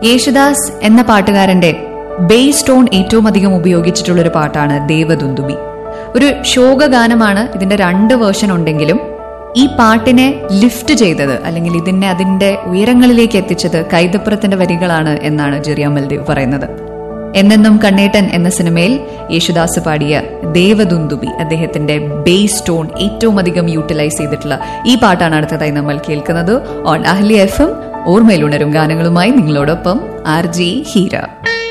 യേശുദാസ് എന്ന പാട്ടുകാരന്റെ base tone ഏറ്റവും അധികം ഉപയോഗിച്ചിട്ടുള്ള ഒരു പാട്ടാണ് ദേവദുന്ദുബി. ഒരു ശോകഗാനമാണ്. ഇതിന്റെ 2 വേർഷൻ ഉണ്ടെങ്കിലും ഈ പാട്ടിനെ ലിഫ്റ്റ് ചെയ്തത് അല്ലെങ്കിൽ ഇതിനെ അതിന്റെ ഉയരങ്ങളിലേക്ക് എത്തിച്ചത് കൈതപ്പുറത്തിന്റെ വരികളാണ് എന്നാണ് ജെറി അമൽദേവ് പറയുന്നത്. എന്നെന്നും കണ്ണേട്ടൻ എന്ന സിനിമയിൽ യേശുദാസ് പാടിയ ദേവദുന്ദുബി, അദ്ദേഹത്തിന്റെ ബേസ് ടോൺ ഏറ്റവും അധികം യൂട്ടിലൈസ് ചെയ്തിട്ടുള്ള ഈ പാട്ടാണ് അടുത്തതായി നമ്മൾ കേൾക്കുന്നത്. On Ahli FM. ഓർമ്മയിലുണരും ഗാനങ്ങളുമായി നിങ്ങളോടൊപ്പം RJ ഹീര.